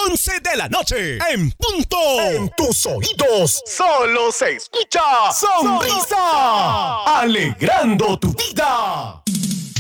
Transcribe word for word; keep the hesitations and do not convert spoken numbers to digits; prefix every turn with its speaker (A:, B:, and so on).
A: once de la noche, en punto.
B: En tus oídos solo se escucha Sonrisa, alegrando tu vida.